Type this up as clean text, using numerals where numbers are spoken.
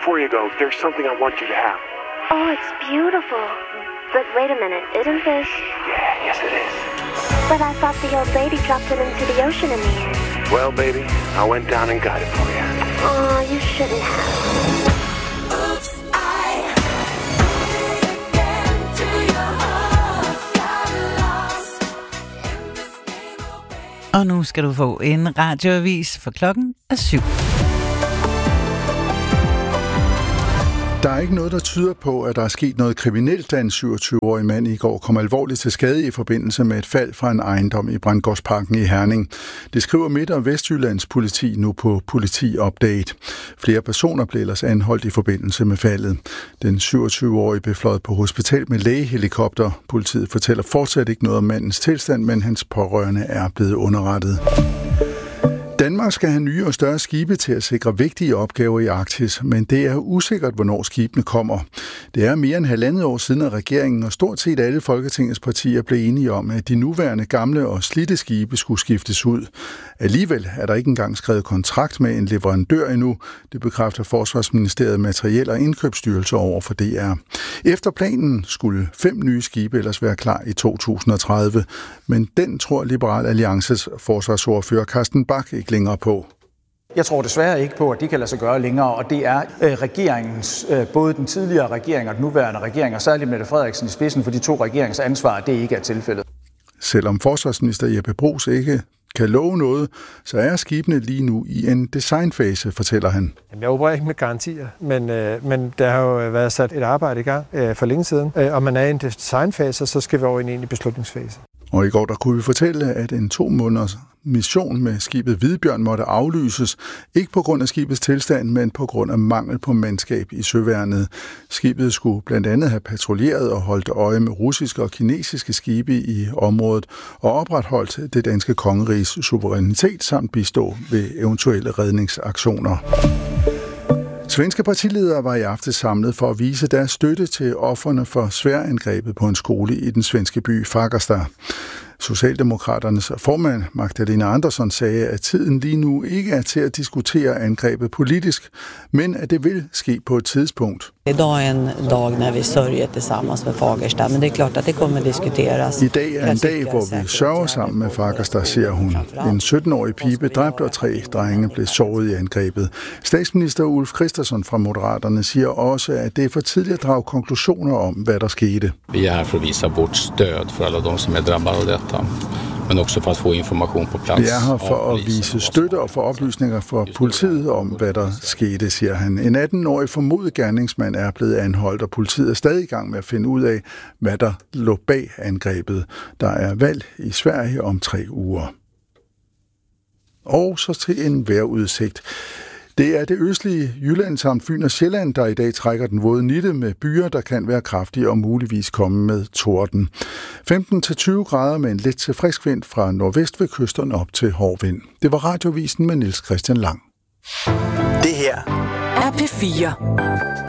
before you go, there's something I want you to have. Oh, it's beautiful. But wait a minute, isn't this... Yeah, yes it is. But I thought the old lady dropped it into the ocean in the end. Well, baby, I went down and got it for you. Oh, you shouldn't have. Oops, I did it again to your heart. Got lost in this game of pain. Og nu skal du få en radioavis, for klokken er 7. Der er ikke noget, der tyder på, at der er sket noget kriminelt, da en 27-årig mand i går kom alvorligt til skade i forbindelse med et fald fra en ejendom i Brandgårdsparken i Herning. Det skriver Midt- og Vestjyllands politi nu på Politi Update. Flere personer blev ellers anholdt i forbindelse med faldet. Den 27-årige blev fløjet på hospital med lægehelikopter. Politiet fortæller fortsat ikke noget om mandens tilstand, men hans pårørende er blevet underrettet. Danmark skal have nye og større skibe til at sikre vigtige opgaver i Arktis, men det er usikkert, hvornår skibene kommer. Det er mere end 1,5 år siden, at regeringen og stort set alle Folketingets partier blev enige om, at de nuværende gamle og slidte skibe skulle skiftes ud. Alligevel er der ikke engang skrevet kontrakt med en leverandør endnu. Det bekræfter Forsvarsministeriet Materiel- og Indkøbsstyrelse over for DR. Efter planen skulle 5 nye skibe ellers være klar i 2030, men den tror Liberal Alliances forsvarsordfører Carsten Bach ikke længere på. Jeg tror desværre ikke på, at det kan lade sig gøre længere, og det er regeringens, både den tidligere regering og den nuværende regering, og særligt Mette Frederiksen i spidsen for de 2 regerings ansvar, at det ikke er tilfældet. Selvom forsvarsminister Jeppe Bruus ikke kan love noget, så er skibene lige nu i en designfase, fortæller han. Jeg opererer ikke med garantier, men der har jo været sat et arbejde i gang for længe siden, og man er i en designfase, så skal vi over i en egentlig beslutningsfase. Og i går der kunne vi fortælle, at en 2 måneders mission med skibet Hvidbjørn måtte aflyses, ikke på grund af skibets tilstand, men på grund af mangel på mandskab i søværnet. Skibet skulle blandt andet have patruljeret og holdt øje med russiske og kinesiske skibe i området og opretholdt det danske kongeriges suverænitet samt bistå ved eventuelle redningsaktioner. Svenske partiledere var i aften samlet for at vise deres støtte til ofrene for sværangrebet på en skole i den svenske by Fagersta. Socialdemokraternes formand Magdalena Andersson sagde, at tiden lige nu ikke er til at diskutere angrebet politisk, men at det vil ske på et tidspunkt. Idag er en dag, når vi sørger tillsammans med Fagersta, men det er klart, at det kommer diskuteres. I dag er en dag, hvor vi sørger sammen med Fagersta, siger hun. En 17-årig pige blev dræbt, og 3 drenge blev såret i angrebet. Statsminister Ulf Kristersson fra Moderaterne siger også, at det er for tidligt at drage konklusioner om, hvad der skete. Vi er her for at vise vort stöd for alle dem, som er drabbet af dette, men også for at få information på plads. Vi er her for at vise støtte og få oplysninger fra politiet om, hvad der skete, siger han. En 18-årig formodet gerningsmand er blevet anholdt, og politiet er stadig i gang med at finde ud af, hvad der lå bag angrebet. Der er valg i Sverige om 3 uger. Og så til en vejrudsigt. Det er det østlige Jylland samt Fyn og Sjælland, der i dag trækker den våde nitte med byer, der kan være kraftige og muligvis komme med torden. 15-20 grader med en let til frisk vind fra nordvest ved kysterne op til hård vind. Det var Radiovisen med Niels Christian Lang. Det her er P4.